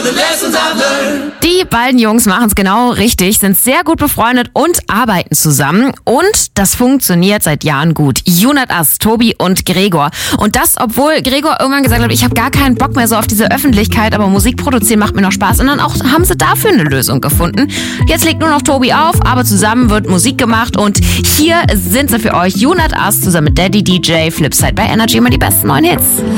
Die beiden Jungs machen es genau richtig, sind sehr gut befreundet und arbeiten zusammen. Und das funktioniert seit Jahren gut. Junat As, Tobi und Gregor. Und das, obwohl Gregor irgendwann gesagt hat, ich habe gar keinen Bock mehr so auf diese Öffentlichkeit, aber Musik produzieren macht mir noch Spaß. Und dann auch haben sie dafür eine Lösung gefunden. Jetzt legt nur noch Tobi auf, aber zusammen wird Musik gemacht. Und hier sind sie für euch, Junat As zusammen mit Daddy DJ, Flipside bei Energy, immer die besten neuen Hits.